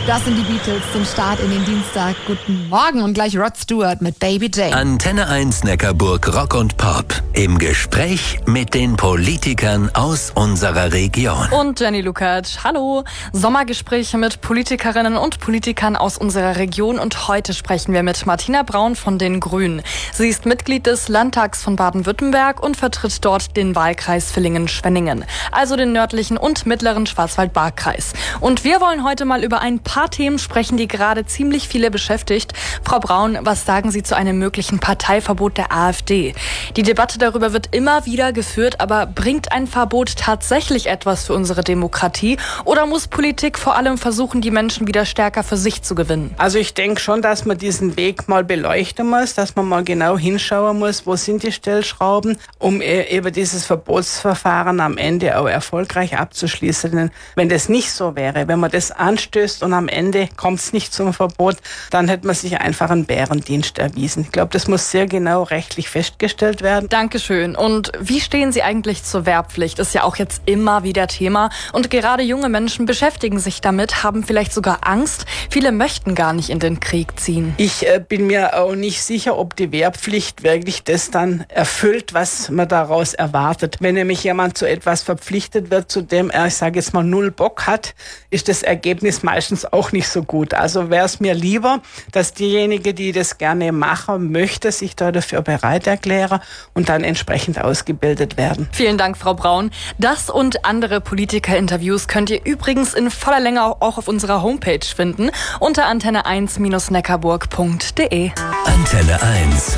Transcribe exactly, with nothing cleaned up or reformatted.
Das sind die Beatles zum Start in den Dienstag. Guten Morgen und gleich Rod Stewart mit Baby Jane. Antenne eins Neckarburg Rock und Pop. Im Gespräch mit den Politikern aus unserer Region. Und Jenny Lukacs. Hallo. Sommergespräche mit Politikerinnen und Politikern aus unserer Region. Und heute sprechen wir mit Martina Braun von den Grünen. Sie ist Mitglied des Landtags von Baden-Württemberg und vertritt dort den Wahlkreis Villingen-Schwenningen. Also den nördlichen und mittleren Schwarzwald-Baar-Kreis. Und wir wollen heute mal über ein paar Themen sprechen, die gerade ziemlich viele beschäftigt. Frau Braun, was sagen Sie zu einem möglichen Parteiverbot der AfD? Die Debatte darüber wird immer wieder geführt, aber bringt ein Verbot tatsächlich etwas für unsere Demokratie? Oder muss Politik vor allem versuchen, die Menschen wieder stärker für sich zu gewinnen? Also ich denke schon, dass man diesen Weg mal beleuchten muss, dass man mal genau hinschauen muss, wo sind die Stellschrauben, um eben dieses Verbotsverfahren am Ende auch erfolgreich abzuschließen. Denn wenn das nicht so wäre, wenn man das anstößt und am Ende kommt es nicht zum Verbot, dann hätte man sich einfach einen Bärendienst erwiesen. Ich glaube, das muss sehr genau rechtlich festgestellt werden. Dankeschön. Und wie stehen Sie eigentlich zur Wehrpflicht? Ist ja auch jetzt immer wieder Thema. Und gerade junge Menschen beschäftigen sich damit, haben vielleicht sogar Angst. Viele möchten gar nicht in den Krieg ziehen. Ich äh, bin mir auch nicht sicher, ob die Wehrpflicht wirklich das dann erfüllt, was man daraus erwartet. Wenn nämlich jemand zu etwas verpflichtet wird, zu dem er, ich sage jetzt mal, null Bock hat, ist das Ergebnis meistens auch nicht so gut. Also wäre es mir lieber, dass diejenige, die das gerne machen möchte, sich da dafür bereit erklären und dann entsprechend ausgebildet werden. Vielen Dank, Frau Braun. Das und andere Politiker-Interviews könnt ihr übrigens in voller Länge auch auf unserer Homepage finden unter antenne eins Bindestrich neckarburg Punkt de. Antenne eins.